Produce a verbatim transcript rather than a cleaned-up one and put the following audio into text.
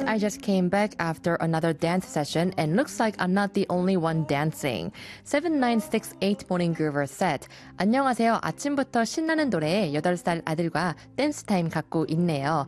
I just came back after another dance session and looks like I'm not the only one dancing. seven nine six eight Morning Groover said, 안녕하세요. 아침부터 신나는 노래에 여덟 살 아들과 댄스 타임 갖고 있네요.